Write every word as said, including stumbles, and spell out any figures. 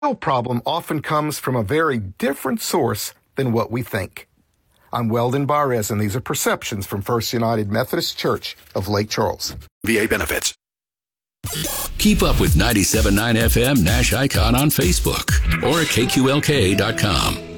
real problem often comes from a very different source than what we think. I'm Weldon Barres, and these are Perceptions from First United Methodist Church of Lake Charles. V A benefits. Keep up with ninety-seven point nine F M Nash Icon on Facebook or at K Q L K dot com.